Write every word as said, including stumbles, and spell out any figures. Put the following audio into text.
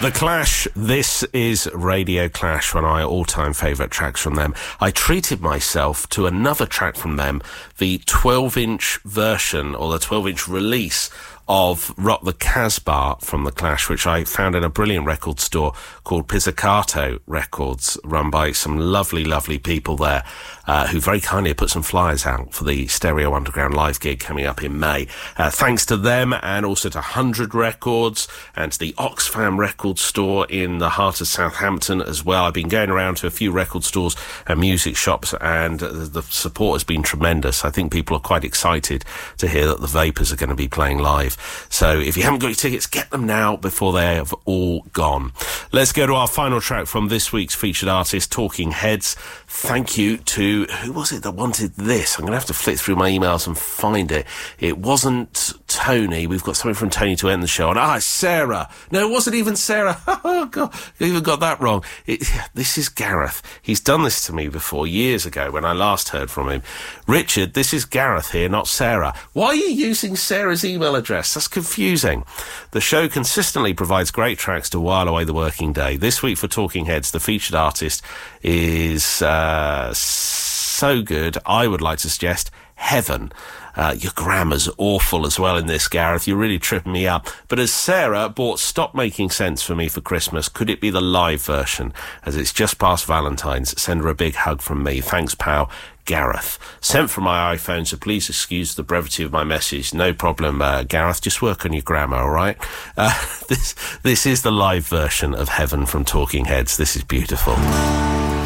The Clash, this is Radio Clash, one of my all-time favourite tracks from them. I treated myself to another track from them, the twelve-inch version, or the twelve-inch release of Rock the Casbah from The Clash, which I found in a brilliant record store called Pizzicato Records, run by some lovely, lovely people there, uh, who very kindly put some flyers out for the Stereo Underground live gig coming up in May. Uh, thanks to them, and also to one hundred Records, and to the Oxfam Record Store in the heart of Southampton as well. I've been going around to a few record stores and music shops, and uh, the support has been tremendous. I think people are quite excited to hear that the Vapors are going to be playing live. So if you haven't got your tickets, get them now before they have all gone. Let's go to our final track from this week's featured artist, Talking Heads. Thank you to, who was it that wanted this? I'm going to have to flick through my emails and find it. It wasn't Tony. We've got something from Tony to end the show. And ah, Sarah. No, it wasn't even Sarah. Oh, God, I even got that wrong. It, this is Gareth. He's done this to me before, years ago, when I last heard from him. Richard, this is Gareth here, not Sarah. Why are you using Sarah's email address? That's confusing. The show consistently provides great tracks to while away the working day. This week for Talking Heads, the featured artist is uh, so good, I would like to suggest Heaven. Uh, your grammar's awful as well in this, Gareth. You're really tripping me up. But as Sarah bought Stop Making Sense for me for Christmas, could it be the live version? As it's just past Valentine's, send her a big hug from me. Thanks, pal. Gareth. Sent from my iPhone, so please excuse the brevity of my message. No problem, uh, Gareth. Just work on your grammar, all right? Uh, this, this is the live version of Heaven from Talking Heads. This is beautiful.